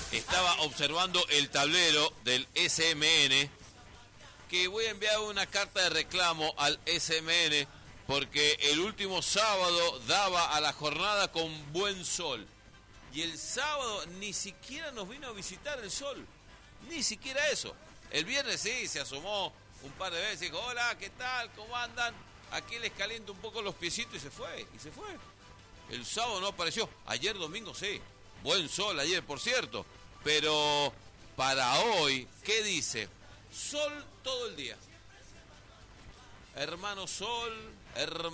estaba observando el tablero del SMN, que voy a enviar una carta de reclamo al SMN, porque el último sábado daba a la jornada con buen sol. Y el sábado ni siquiera nos vino a visitar el sol. Ni siquiera eso. El viernes sí, se asomó un par de veces y dijo, hola, ¿qué tal? ¿Cómo andan? Aquí les caliento un poco los piecitos y se fue. El sábado no apareció. Ayer domingo sí. Buen sol ayer, por cierto. Pero para hoy, ¿qué dice? Sol todo el día. Hermano sol, hermano.